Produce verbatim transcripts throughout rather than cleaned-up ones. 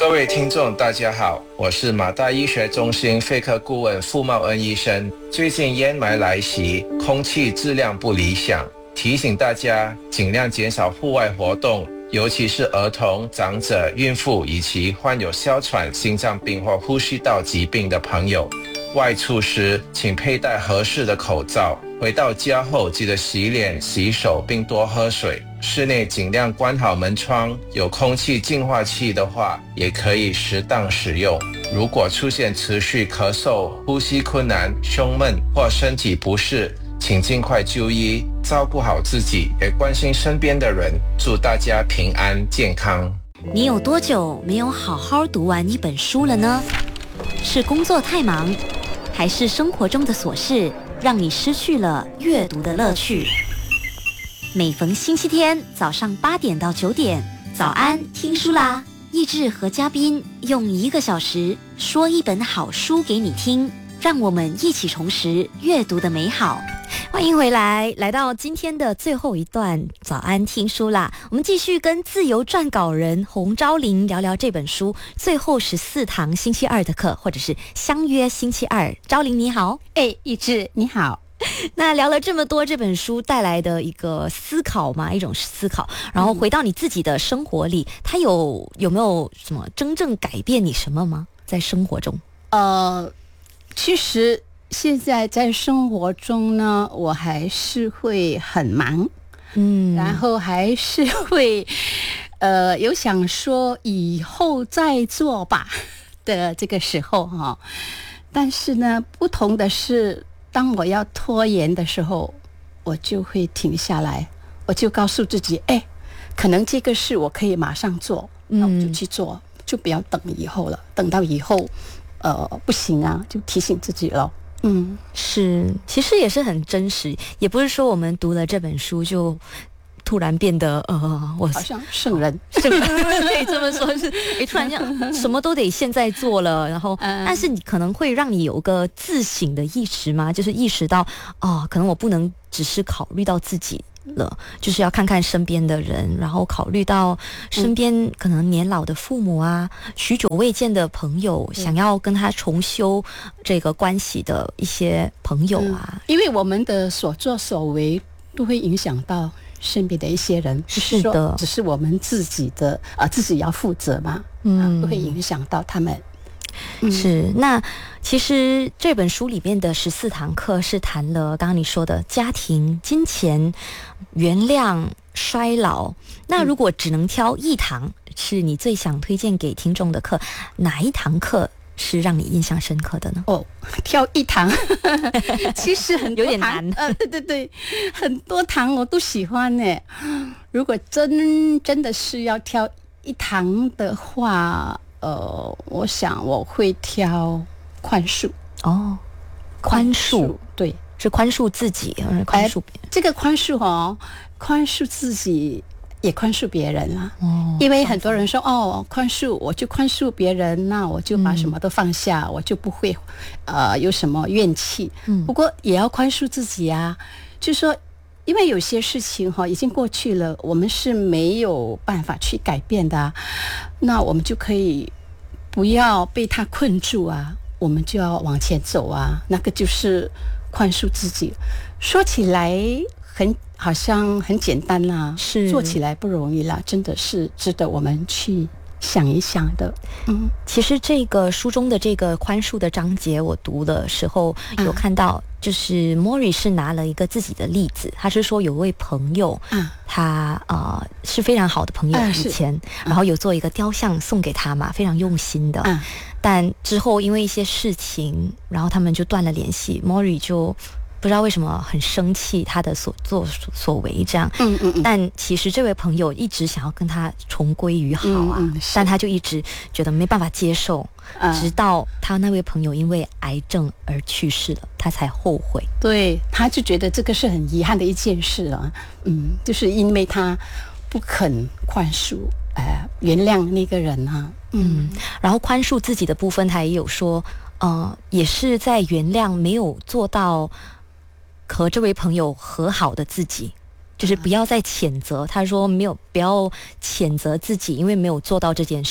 各位听众大家好，我是马大医学中心肺科顾问傅茂恩医生。最近烟霾来袭，空气质量不理想，提醒大家尽量减少户外活动，尤其是儿童、长者、孕妇以及患有哮喘、心脏病或呼吸道疾病的朋友。外出时请佩戴合适的口罩，回到家后记得洗脸、洗手并多喝水。室内尽量关好门窗，有空气净化器的话也可以适当使用。如果出现持续咳嗽、呼吸困难、胸闷或身体不适，请尽快就医，照顾好自己，也关心身边的人。祝大家平安健康。 你有多久没有好好读完一本书了呢？是工作太忙，还是生活中的琐事让你失去了阅读的乐趣？每逢星期天早上八点到九点，早安听书啦！益智和嘉宾用一个小时说一本好书给你听，让我们一起重拾阅读的美好。欢迎回来，来到今天的最后一段早安听书啦。我们继续跟自由撰稿人洪昭玲聊聊这本书最后十四堂星期二的课，或者是相约星期二。昭玲你好。 哎，益智你好。 那聊了这么多这本书带来的一个思考嘛，一种思考，然后回到你自己的生活里，它有有没有什么真正改变你什么吗？在生活中？ 呃，其实现在在生活中呢，我还是会很忙，嗯，然后还是会呃有想说以后再做吧的这个时候哈。但是呢，不同的是，当我要拖延的时候，我就会停下来，我就告诉自己，哎，可能这个事我可以马上做，那我就去做，嗯、就不要等以后了。等到以后，呃，不行啊，就提醒自己了。嗯， 是，其实也是很真实，也不是说我们读了这本书就突然变得呃，我好像圣人， 圣人可以这么说是，哎，突然这样什么都得现在做了，然后，嗯、但是你可能会让你有个自省的意识吗？就是意识到，哦，可能我不能只是考虑到自己了，就是要看看身边的人，然后考虑到身边可能年老的父母啊，嗯、许久未见的朋友，嗯、想要跟他重修这个关系的一些朋友啊， 嗯、因为我们的所作所为都会影响到身边的一些人，不是说只是我们自己的啊、呃，自己要负责嘛，嗯，都会影响到他们。 嗯、是，那其实这本书里面的十四堂课是谈了刚刚你说的家庭、金钱、原谅、衰老。那如果只能挑一堂是你最想推荐给听众的课，哪一堂课是让你印象深刻的呢？ 哦，挑一堂其实很多堂有点难。 呃，对对对，很多堂我都喜欢呢。如果真真的是要挑一堂的话，呃，我想我会挑宽恕。 哦，宽恕， 对， 是宽恕自己还是宽恕别人？ 这个宽恕哦，宽恕自己也宽恕别人啦、哦，因为很多人说哦，宽恕我就宽恕别人，那我就把什么都放下，嗯、我就不会呃有什么怨气。嗯，不过也要宽恕自己啊，就是说，因为有些事情哈、哦、已经过去了，我们是没有办法去改变的、啊，那我们就可以不要被它困住啊，我们就要往前走啊，那个就是宽恕自己。说起来很。好像很简单啦，是做起来不容易啦，真的是值得我们去想一想的。嗯， 其实这个书中的这个宽恕的章节，我读的时候有看到，就是莫瑞是拿了一个自己的例子，他是说有位朋友，嗯、他呃是非常好的朋友，以前、嗯、然后有做一个雕像送给他嘛，非常用心的。嗯、但之后因为一些事情，然后他们就断了联系，莫瑞就。不知道为什么很生气他的所作所为这样，嗯嗯嗯，但其实这位朋友一直想要跟他重归于好啊，嗯嗯但他就一直觉得没办法接受，嗯、直到他那位朋友因为癌症而去世了，他才后悔。 对，他就觉得这个是很遗憾的一件事啊，嗯，就是因为他不肯宽恕，呃，原谅那个人啊， 嗯，然后宽恕自己的部分，他也有说，呃，也是在原谅没有做到。和这位朋友和好的自己，就是不要再谴责。他说没有，不要谴责自己，因为没有做到这件事。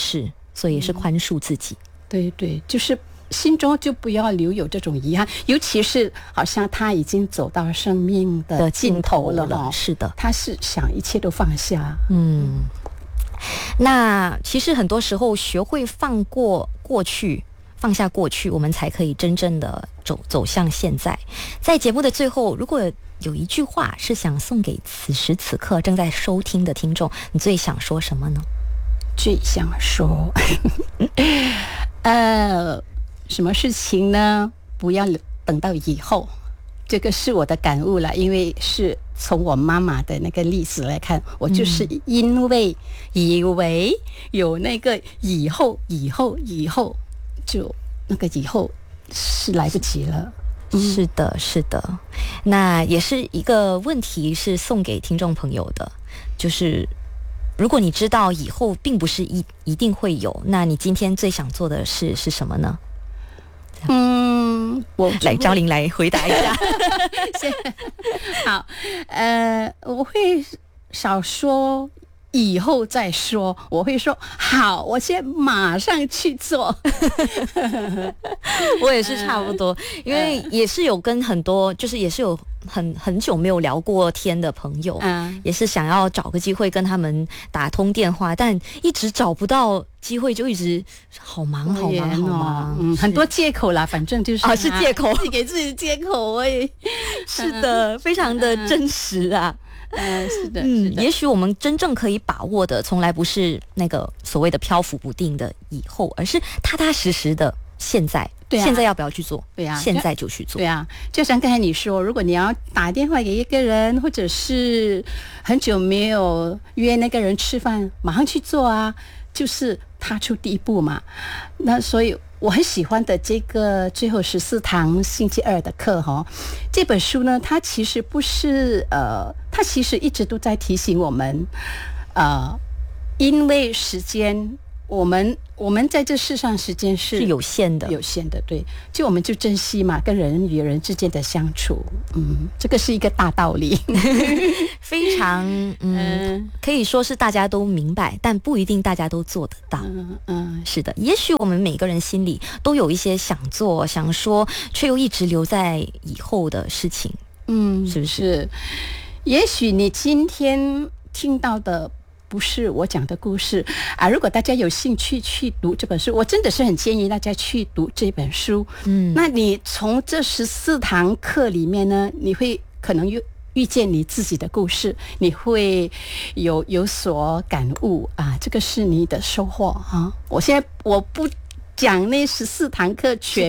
所以也是宽恕自己。 对对，就是心中就不要留有这种遗憾，尤其是好像他已经走到生命的尽头了哈。 是的， 他是想一切都放下。 嗯，那其实很多时候学会放过过去，放下过去，我们才可以真正的走走向现在。在节目的最后，如果有一句话是想送给此时此刻正在收听的听众，你最想说什么呢？ 最想说，呃，什么事情呢？不要等到以后，这个是我的感悟了。因为是从我妈妈的那个例子来看，我就是因为以为有那个以后、以后、以后，就那个以后是来不及了。 是的，是的，那也是一个问题，是送给听众朋友的，就是如果你知道以后并不是一一定会有，那你今天最想做的事是什么呢？ 嗯，我来张琳来回答一下。 好，呃，我会少说以后再说，我会说好，我先马上去做。 我也是差不多，因为也是有跟很多，就是也是有很很久没有聊过天的朋友，嗯，也是想要找个机会跟他们打通电话，但一直找不到机会，就一直好忙好忙好忙， 嗯，很多借口啦，反正就是啊，是借口， 自己给自己借口，我也是的，非常的真实啊。 嗯，是的， 嗯， 是的， 也许我们真正可以把握的，从来不是那个所谓的漂浮不定的以后，而是踏踏实实的现在。对啊，现在要不要去做？ 对啊， 现在就去做。 对啊，就像刚才你说，如果你要打电话给一个人，或者是很久没有约那个人吃饭，马上去做啊，就是踏出第一步嘛。那所以我很喜欢的这个最后十四堂星期二的课哈，这本书呢，它其实不是呃，它其实一直都在提醒我们，呃，因为时间，我们我们在这世上时间是是有限的， 有限的，对，就我们就珍惜嘛，跟人与人之间的相处，嗯，这个是一个大道理， 非常嗯，可以说是大家都明白，但不一定大家都做得到。嗯嗯，是的，也许我们每个人心里都有一些想做、想说，却又一直留在以后的事情，嗯，是不是？ 也许你今天听到的不是我讲的故事啊！如果大家有兴趣去读这本书，我真的是很建议大家去读这本书。嗯，那你从这十四堂课里面呢，你会可能遇遇见你自己的故事，你会有有所感悟啊！这个是你的收获啊！我现在我不讲那十四堂课全。